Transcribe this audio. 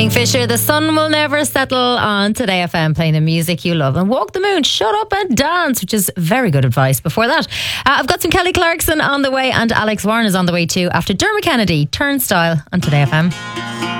Fisher, the sun will never settle on Today FM, playing the music you love. And Walk the Moon, Shut Up and Dance, which is very good advice. Before that, I've got some Kelly Clarkson on the way, and Alex Warren is on the way too after Dermot Kennedy, Turnstile on Today FM.